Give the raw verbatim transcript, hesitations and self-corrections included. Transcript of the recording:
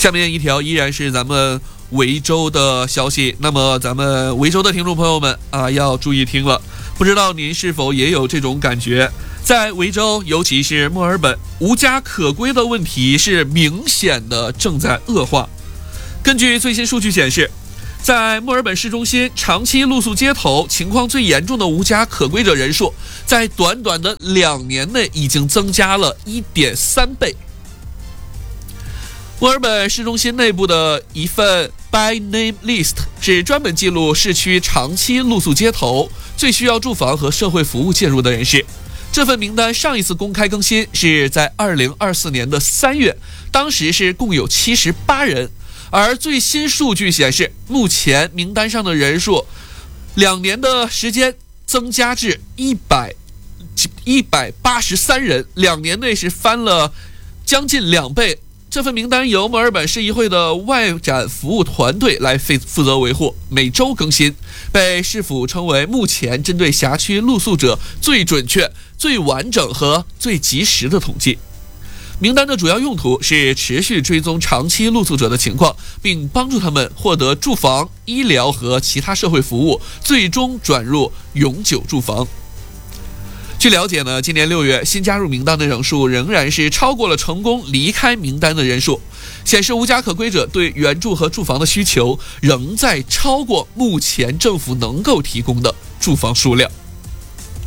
下面一条依然是咱们维州的消息，那么咱们维州的听众朋友们啊，要注意听了。不知道您是否也有这种感觉？在维州，尤其是墨尔本，无家可归的问题是明显的正在恶化。根据最新数据显示，在墨尔本市中心长期露宿街头、情况最严重的无家可归者人数，在短短的两年内已经增加了 一点三倍。墨尔本市中心内部的一份 By Name List 是专门记录市区长期露宿街头、最需要住房和社会服务介入的人士。这份名单上一次公开更新是在二零二四年的三月，当时是共有七十八人。而最新数据显示，目前名单上的人数两年的时间增加至一百一百八十三人，两年内是翻了将近两倍。这份名单由墨尔本市议会的外展服务团队来负责维护，每周更新，被市府称为目前针对辖区露宿者最准确、最完整和最及时的统计。名单的主要用途是持续追踪长期露宿者的情况，并帮助他们获得住房、医疗和其他社会服务，最终转入永久住房。据了解呢，今年六月新加入名单的人数仍然是超过了成功离开名单的人数，显示无家可归者对援助和住房的需求仍在超过目前政府能够提供的住房数量。